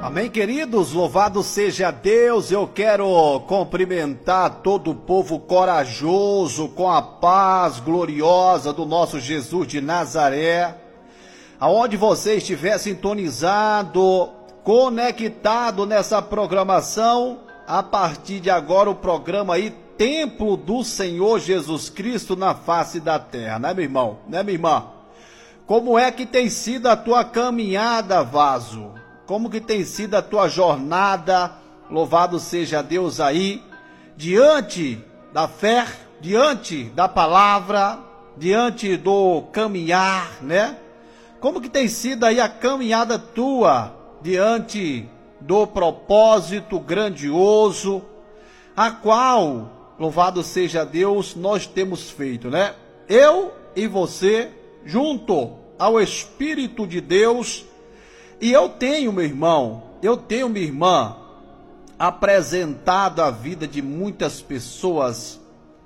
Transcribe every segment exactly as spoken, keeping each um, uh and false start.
Amém, queridos? Louvado seja Deus. Eu quero cumprimentar todo o povo corajoso com a paz gloriosa do nosso Jesus de Nazaré. Aonde você estiver sintonizado, conectado nessa programação, a partir de agora o programa aí, Templo do Senhor Jesus Cristo na face da terra, né, meu irmão? Né, minha irmã? Como é que tem sido a tua caminhada, vaso? Como que tem sido a tua jornada? Louvado seja Deus aí, diante da fé, diante da palavra, diante do caminhar, né? Como que tem sido aí a caminhada tua, diante do propósito grandioso, a qual, louvado seja Deus, nós temos feito, né? Eu e você, junto ao Espírito de Deus. E eu tenho, meu irmão, eu tenho, minha irmã, apresentado a vida de muitas pessoas.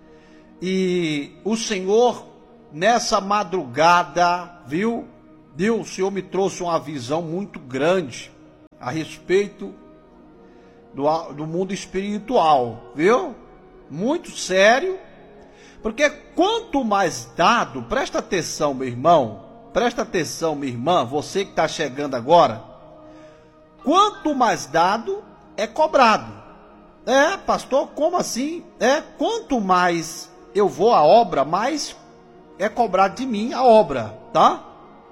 E o Senhor, nessa madrugada, viu? Viu? O Senhor me trouxe uma visão muito grande a respeito do, do mundo espiritual, viu? Muito sério. Porque quanto mais dado, presta atenção, meu irmão, presta atenção, minha irmã, você que está chegando agora, quanto mais dado, é cobrado. É, pastor, como assim? É, quanto mais eu vou à obra, mais é cobrado de mim a obra, tá?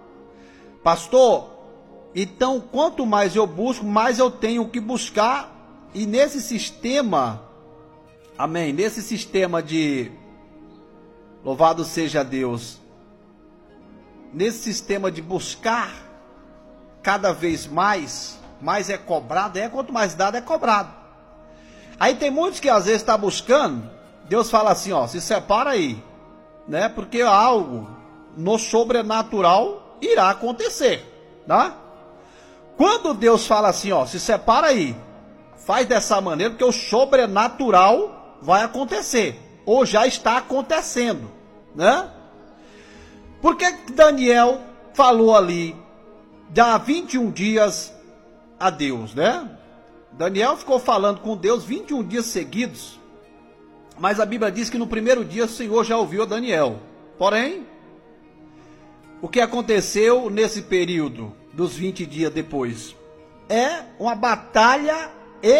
Pastor, então quanto mais eu busco, mais eu tenho que buscar, e nesse sistema, amém, nesse sistema de, louvado seja Deus, nesse sistema de buscar cada vez mais, mais é cobrado, é quanto mais dado é cobrado. Aí tem muitos que às vezes estão tá buscando, Deus fala assim, ó, se separa aí, né? Porque algo no sobrenatural irá acontecer, tá? Quando Deus fala assim, ó, se separa aí, faz dessa maneira, porque o sobrenatural vai acontecer, ou já está acontecendo, né? Por que Daniel falou ali, dá vinte e um dias a Deus, né? Daniel ficou falando com Deus vinte e um dias seguidos, mas a Bíblia diz que no primeiro dia o Senhor já ouviu Daniel. Porém, o que aconteceu nesse período dos vinte dias depois? É uma batalha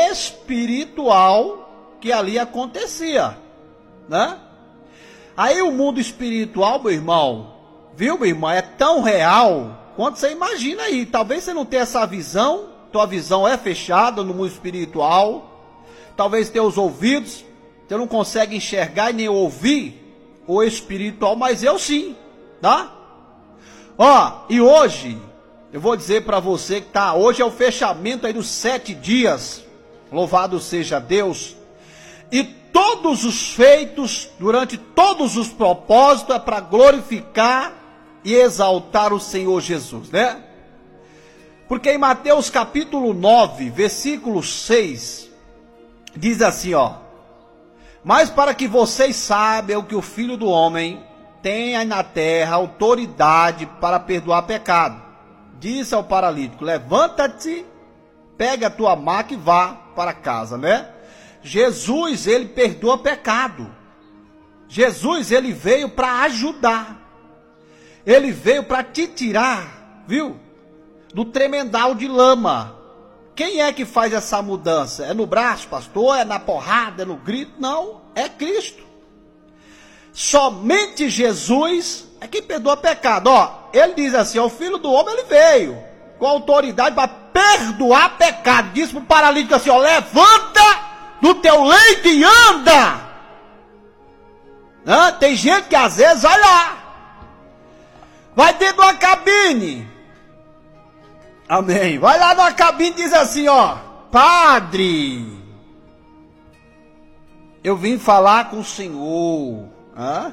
espiritual que ali acontecia, né? Aí o mundo espiritual, meu irmão, viu, meu irmão, é tão real quanto você imagina aí. Talvez você não tenha essa visão, tua visão é fechada no mundo espiritual, talvez teus ouvidos, você não consegue enxergar e nem ouvir o espiritual, mas eu sim, tá? Ó, e hoje, eu vou dizer para você que tá, hoje é o fechamento aí dos sete dias, louvado seja Deus, e todos os feitos, durante todos os propósitos, é para glorificar e exaltar o Senhor Jesus, né? Porque em Mateus capítulo nove, versículo seis, diz assim, ó, mas para que vocês saibam que o Filho do Homem tem aí na terra autoridade para perdoar pecado, disse ao paralítico, levanta-te, pega a tua maca e vá para casa, né? Jesus, ele perdoa pecado. Jesus, ele veio para ajudar. Ele veio para te tirar, viu? Do tremendal de lama. Quem é que faz essa mudança? É no braço, pastor? É na porrada? É no grito? Não, é Cristo. Somente Jesus é quem perdoa pecado. Ó, ele diz assim, ó, o Filho do Homem, ele veio com autoridade para perdoar pecado. Diz para o paralítico assim, ó, levanta do teu leito e anda. Hã? Tem gente que às vezes vai lá, vai dentro de uma cabine, amém, vai lá numa cabine e diz assim, ó, padre, eu vim falar com o Senhor. Hã?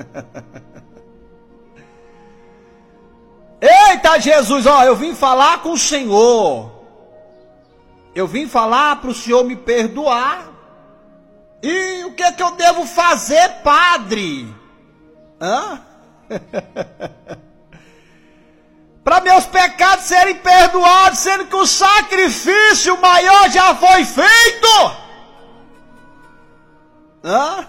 Eita Jesus, ó, eu vim falar com o Senhor. Eu vim falar para o Senhor me perdoar. E o que é que eu devo fazer, padre? Hã? para meus pecados serem perdoados, sendo que o sacrifício maior já foi feito. Hã?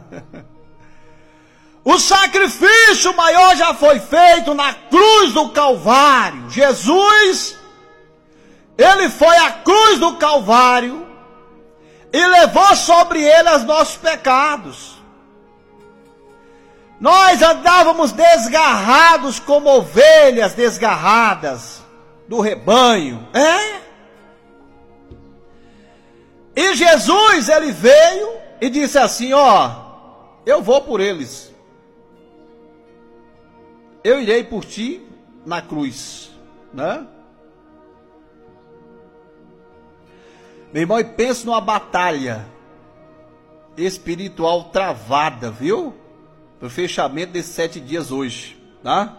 O sacrifício maior já foi feito na cruz do Calvário. Jesus, ele foi à cruz do Calvário e levou sobre ele os nossos pecados. Nós andávamos desgarrados como ovelhas desgarradas do rebanho. É? E Jesus, ele veio e disse assim, ó, eu vou por eles. Eu irei por ti na cruz, né? Meu irmão, e pensa numa batalha espiritual travada, viu? No fechamento desses sete dias hoje, tá?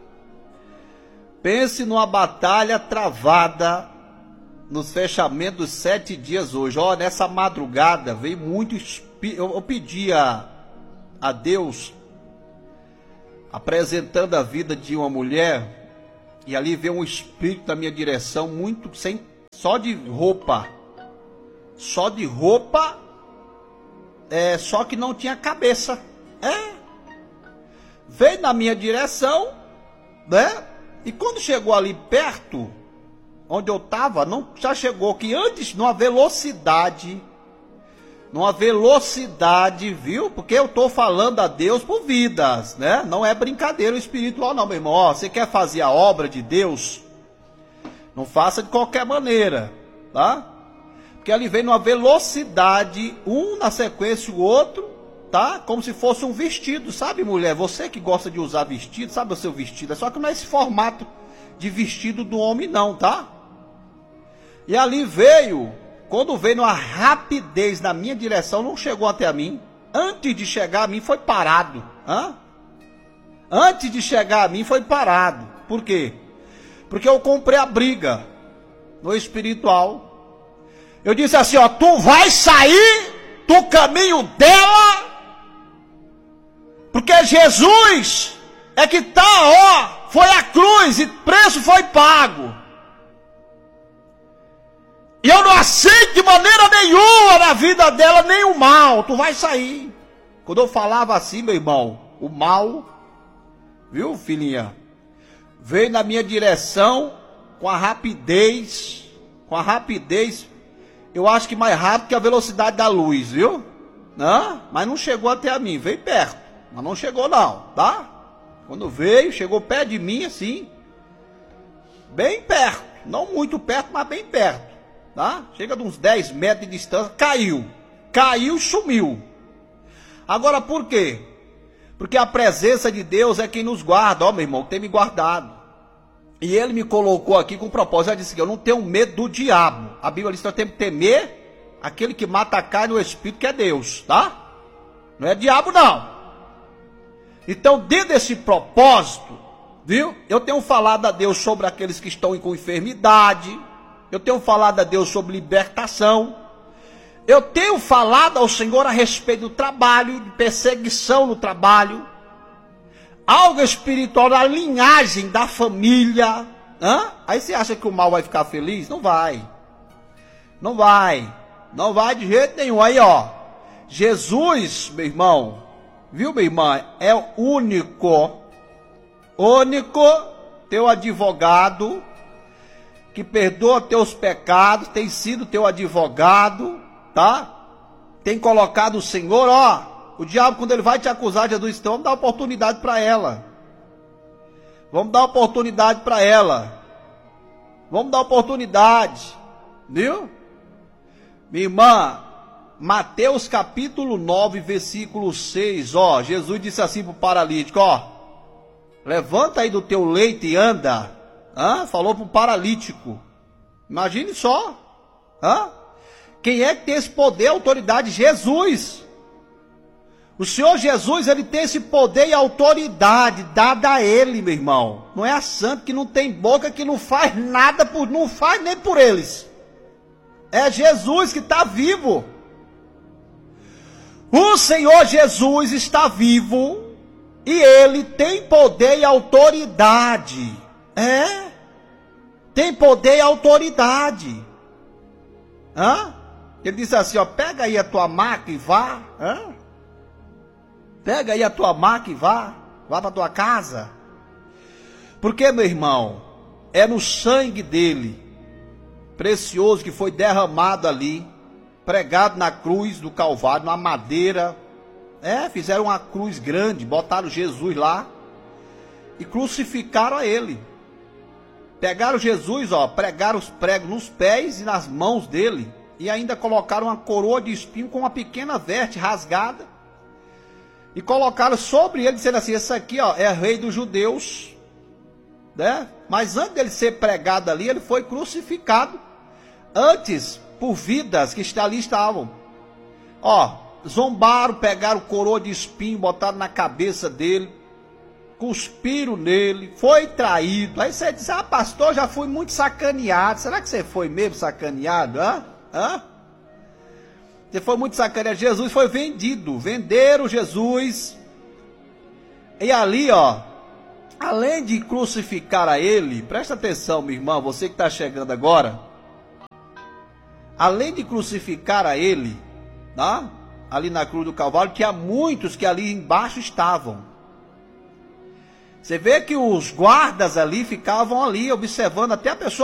Pense numa batalha travada nos fechamentos dos sete dias hoje. Ó, nessa madrugada veio muito espírito. Eu, eu pedi a, a Deus, apresentando a vida de uma mulher, e ali veio um espírito na minha direção, muito sem, só de roupa, só de roupa, é, só que não tinha cabeça, é, veio na minha direção, né, e quando chegou ali perto, onde eu estava, não, já chegou que antes, numa velocidade, numa velocidade, viu? Porque eu estou falando a Deus por vidas, né? Não é brincadeira espiritual não, meu irmão. Ó, você quer fazer a obra de Deus? Não faça de qualquer maneira, tá? Porque ele vem numa velocidade, um na sequência o outro, tá? Como se fosse um vestido, sabe, mulher? Você que gosta de usar vestido, sabe o seu vestido? É só que não é esse formato de vestido do homem não, tá? E ali veio... Quando veio numa rapidez na minha direção, não chegou até a mim. Antes de chegar a mim, foi parado. Hã? Antes de chegar a mim, foi parado. Por quê? Porque eu comprei a briga no espiritual. Eu disse assim, ó, tu vai sair do caminho dela, porque Jesus é que tá, ó, foi a cruz e preço foi pago. E eu não aceito de maneira nenhuma na vida dela nem o mal. Tu vai sair. Quando eu falava assim, meu irmão, o mal, viu, filhinha, veio na minha direção com a rapidez, com a rapidez, eu acho que mais rápido que a velocidade da luz, viu? Não, mas não chegou até a mim, veio perto, mas não chegou não, tá? Quando veio, chegou perto de mim assim, bem perto, não muito perto, mas bem perto. Tá? Chega de uns dez metros de distância, caiu, caiu e sumiu. Agora por quê? Porque a presença de Deus é quem nos guarda, ó meu irmão, tem me guardado. E ele me colocou aqui com propósito, ele disse que eu não tenho medo do diabo. A Bíblia diz que nós temos que temer aquele que mata a carne e o espírito, que é Deus, tá? Não é diabo não. Então dentro desse propósito, viu? Eu tenho falado a Deus sobre aqueles que estão com enfermidade. Eu tenho falado a Deus sobre libertação. Eu tenho falado ao Senhor a respeito do trabalho, de perseguição no trabalho. Algo espiritual na linhagem da família. Hã? Aí você acha que o mal vai ficar feliz? Não vai. Não vai. Não vai de jeito nenhum. Aí ó, Jesus, meu irmão, viu minha irmã, é o único, único teu advogado, que perdoa teus pecados, tem sido teu advogado, tá? Tem colocado o Senhor, ó, o diabo quando ele vai te acusar, Jesus disse, então vamos dar oportunidade para ela. Vamos dar oportunidade para ela. Vamos dar oportunidade, viu? Minha irmã, Mateus capítulo nove, versículo seis, ó, Jesus disse assim para o paralítico, ó, levanta aí do teu leito e anda. Hã? Falou para o paralítico. Imagine só. Hã? Quem é que tem esse poder e autoridade? Jesus. O Senhor Jesus, ele tem esse poder e autoridade dada a ele, meu irmão. Não é a santa que não tem boca, que não faz nada, por, não faz nem por eles. É Jesus que está vivo. O Senhor Jesus está vivo e ele tem poder e autoridade. É. Tem poder e autoridade. Hã? Ele disse assim, ó, pega aí a tua maca e vá. Hã? Pega aí a tua maca e vá. Vá para tua casa. Porque, meu irmão, é no sangue dele, precioso, que foi derramado ali, pregado na cruz do Calvário, na madeira. É, fizeram uma cruz grande, botaram Jesus lá e crucificaram a ele. Pegaram Jesus, ó, pregaram os pregos nos pés e nas mãos dele e ainda colocaram uma coroa de espinho com uma pequena veste rasgada e colocaram sobre ele, dizendo assim, esse aqui, ó, é rei dos judeus, né? Mas antes dele ser pregado ali, ele foi crucificado antes por vidas que ali estavam. Ó, zombaram, pegaram coroa de espinho, botaram na cabeça dele, cuspiram nele, foi traído. Aí você diz, ah, pastor, já fui muito sacaneado. Será que você foi mesmo sacaneado? Hã? Hã? Você foi muito sacaneado. Jesus foi vendido, venderam Jesus. E ali, ó, além de crucificar a ele, presta atenção, meu irmão, você que está chegando agora, além de crucificar a ele, tá? Ali na cruz do Calvário, que há muitos que ali embaixo estavam. Você vê que os guardas ali ficavam ali observando até a pessoa